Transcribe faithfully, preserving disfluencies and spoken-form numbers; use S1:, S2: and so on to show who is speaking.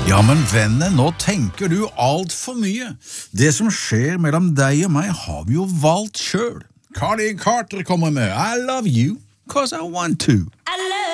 S1: Ja, men vennen, nå tenker du alt for mye. Det som skjer mellom deg og meg har vi jo valgt selv. Carly Carter kommer med I love you, cause I want to.